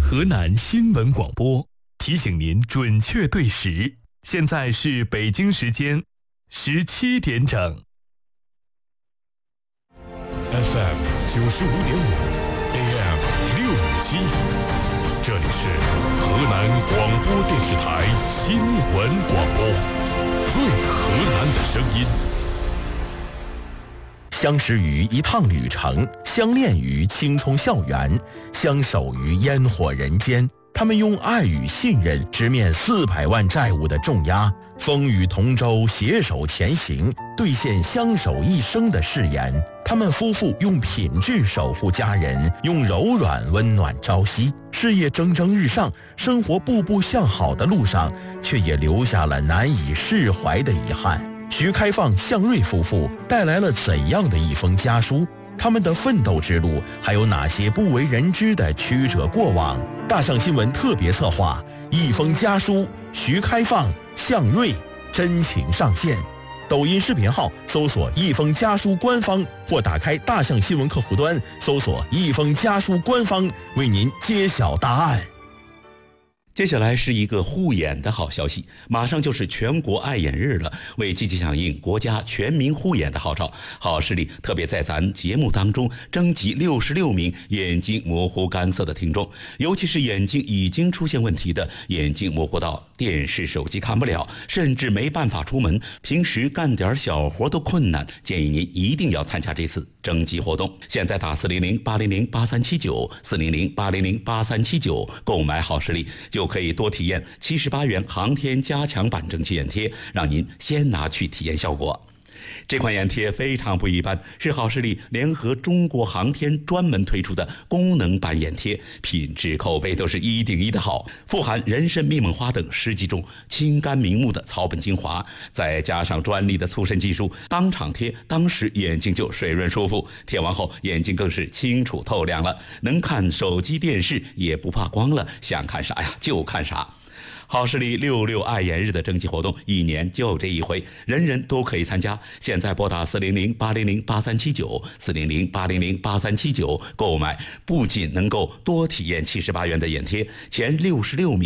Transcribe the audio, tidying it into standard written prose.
河南新闻广播提醒您准确对时，现在是北京时间17点整。 FM 95.5 AM 657，这里是河南广播电视台新闻广播，最河南的声音。 相识于一趟旅程，相恋于青葱校园，相守于烟火人间。他们用爱与信任直面400万债务的重压，风雨同舟，携手前行，兑现相守一生的誓言。他们夫妇用品质守护家人，用柔软温暖朝夕。事业蒸蒸日上，生活步步向好的路上，却也留下了难以释怀的遗憾。徐开放、向瑞夫妇带来了怎样的一封家书？他们的奋斗之路还有哪些不为人知的曲折过往？大象新闻特别策划一封家书，徐开放、向瑞真情上线。抖音视频号搜索一封家书官方，或打开大象新闻客户端搜索一封家书官方，为您揭晓答案。 接下来是一个护眼的好消息，马上就是全国爱眼日了。为积极响应国家全民护眼的号召，好视力特别在咱节目当中征集66名眼睛模糊干涩的听众，尤其是眼睛已经出现问题的，眼睛模糊到电视手机看不了，甚至没办法出门，平时干点小活都困难，建议您一定要参加这次征集活动。现在打400-800-8379 400-800-8379购买好视力，就可以多体验78元航天加强版蒸汽眼贴，让您先拿去体验效果。这款眼贴非常不一般，是好视力联合中国航天专门推出的功能版眼贴，品质口碑都是1顶1的好，富含人参、蜜蒙花等10几种清肝明目的草本精华，再加上专利的粗渗技术，当场贴当时眼睛就水润舒服，贴完后眼睛更是清楚透亮了，能看手机电视也不怕光了，想看啥呀就看啥。好视力66爱眼日的征集活动1年就这一回，人人都可以参加。现在拨打400-800-8379 400-800-8379购买，不仅能够多体验78元的眼贴，前66名